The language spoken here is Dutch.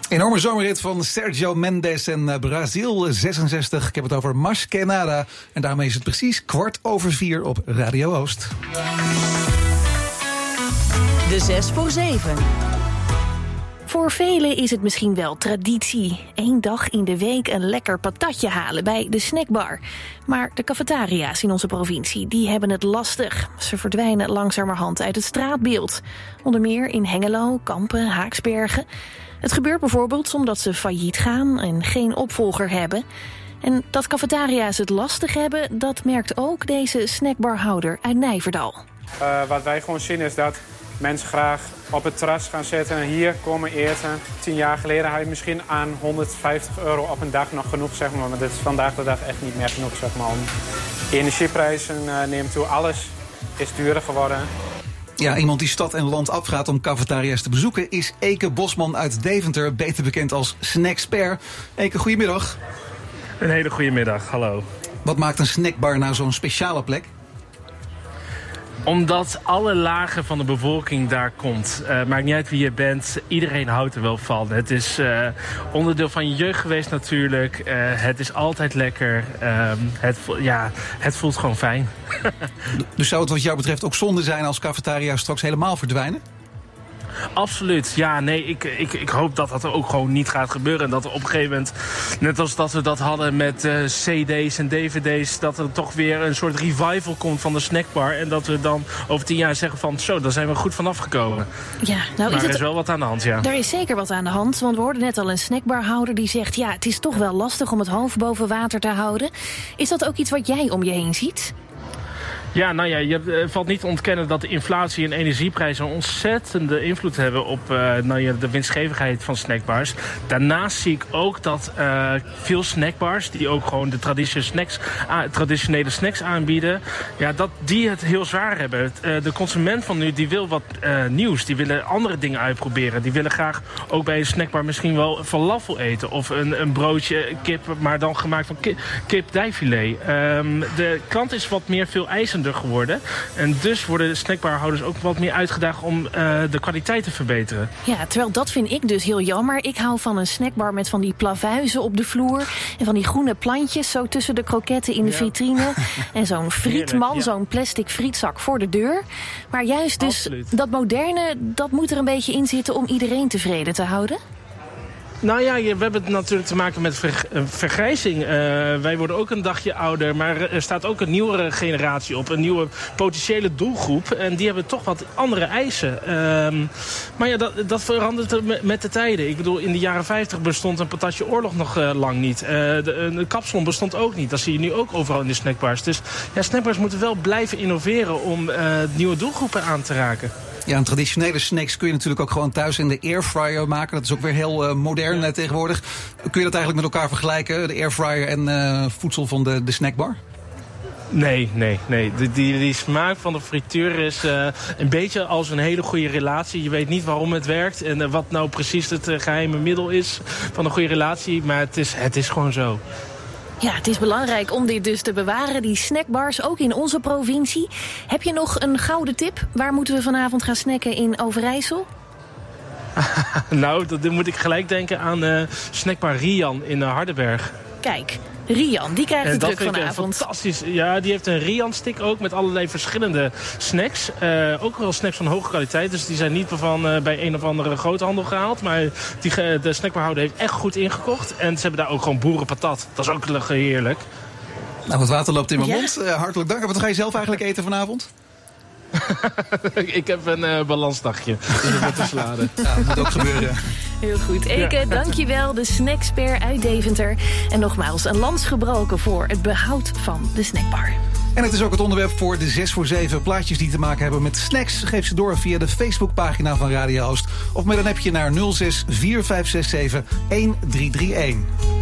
Enorme zomerrit van Sergio Mendes en Brazil 66. Ik heb het over Mas Que Nada. En daarmee is het precies 4:15 op Radio Oost. De 6 voor 7. Voor velen is het misschien wel traditie. 1 dag in de week een lekker patatje halen bij de snackbar. Maar de cafetaria's in onze provincie, die hebben het lastig. Ze verdwijnen langzamerhand uit het straatbeeld. Onder meer in Hengelo, Kampen, Haaksbergen. Het gebeurt bijvoorbeeld omdat ze failliet gaan en geen opvolger hebben. En dat cafetaria's het lastig hebben, dat merkt ook deze snackbarhouder uit Nijverdal. Wat wij gewoon zien is dat mensen graag op het terras gaan zitten en hier komen eten. 10 jaar geleden had je misschien aan €150 op een dag nog genoeg, zeg maar. Maar dit is vandaag de dag echt niet meer genoeg, zeg maar. Energieprijzen neemt toe, alles is duurder geworden. Ja, iemand die stad en land afgaat om cafetaria's te bezoeken is Eke Bosman uit Deventer, beter bekend als Snackspert. Eke, goedemiddag. Een hele goede middag, hallo. Wat maakt een snackbar nou zo'n speciale plek? Omdat alle lagen van de bevolking daar komt. Maakt niet uit wie je bent, iedereen houdt er wel van. Het is onderdeel van je jeugd geweest natuurlijk. Het is altijd lekker. Het voelt gewoon fijn. Dus zou het wat jou betreft ook zonde zijn als cafetaria's straks helemaal verdwijnen? Absoluut. Ja, nee, ik hoop dat dat ook gewoon niet gaat gebeuren. En dat er op een gegeven moment, net als dat we dat hadden met cd's en dvd's, dat er toch weer een soort revival komt van de snackbar. En dat we dan over 10 jaar zeggen van, zo, daar zijn we goed vanaf gekomen. Ja, nou, maar er is wel wat aan de hand, ja. Er is zeker wat aan de hand, want we hoorden net al een snackbarhouder die zegt, ja, het is toch wel lastig om het hoofd boven water te houden. Is dat ook iets wat jij om je heen ziet? Ja, nou ja, je valt niet te ontkennen dat de inflatie en energieprijzen een ontzettende invloed hebben op de winstgevigheid van snackbars. Daarnaast zie ik ook dat veel snackbars, die ook gewoon de traditionele snacks aanbieden, ja, dat die het heel zwaar hebben. De consument van nu, die wil wat nieuws. Die willen andere dingen uitproberen. Die willen graag ook bij een snackbar misschien wel falafel eten. Of een broodje kip, maar dan gemaakt van kip-dijfilet. De klant is wat meer veel eisender geworden. En dus worden de snackbarhouders ook wat meer uitgedaagd om de kwaliteit te verbeteren. Ja, terwijl dat vind ik dus heel jammer. Ik hou van een snackbar met van die plavuizen op de vloer. En van die groene plantjes zo tussen de kroketten in de vitrine. En zo'n frietman, zo'n plastic frietzak voor de deur. Maar juist dus dat moderne, dat moet er een beetje in zitten om iedereen tevreden te houden. Nou ja, we hebben het natuurlijk te maken met vergrijzing. Wij worden ook een dagje ouder, maar er staat ook een nieuwere generatie op. Een nieuwe potentiële doelgroep. En die hebben toch wat andere eisen. Maar ja, dat verandert met de tijden. Ik bedoel, in de jaren 50 bestond een patatje oorlog nog lang niet. De kapsalon bestond ook niet. Dat zie je nu ook overal in de snackbars. Dus ja, snackbars moeten wel blijven innoveren om nieuwe doelgroepen aan te raken. Ja, een traditionele snacks kun je natuurlijk ook gewoon thuis in de airfryer maken. Dat is ook weer heel modern tegenwoordig. Kun je dat eigenlijk met elkaar vergelijken, de airfryer en voedsel van de snackbar? Nee. Die smaak van de frituur is een beetje als een hele goede relatie. Je weet niet waarom het werkt en wat nou precies het geheime middel is van een goede relatie. Maar het is gewoon zo. Ja, het is belangrijk om dit dus te bewaren, die snackbars, ook in onze provincie. Heb je nog een gouden tip? Waar moeten we vanavond gaan snacken in Overijssel? Nou, dan moet ik gelijk denken aan snackbar Rian in Hardenberg. Kijk, Rian, die krijgt het druk vanavond. Fantastisch. Ja, die heeft een Rian-stick ook met allerlei verschillende snacks. Ook wel snacks van hoge kwaliteit. Dus die zijn niet van bij een of andere groothandel gehaald. Maar de snackbarhouder heeft echt goed ingekocht. En ze hebben daar ook gewoon boerenpatat. Dat is ook heerlijk. Nou, het water loopt in mijn mond. Hartelijk dank. Wat ga je zelf eigenlijk eten vanavond? Ik heb een balansdagje. Dus dat moet te sladen. Ja, dat moet ook gebeuren. Heel goed. Eke, dankjewel. De Snackspert uit Deventer. En nogmaals, een lans gebroken voor het behoud van de snackbar. En het is ook het onderwerp voor de 6 voor 7 plaatjes die te maken hebben met snacks. Geef ze door via de Facebookpagina van Radio Oost. Of met een appje naar 06 4567 1331.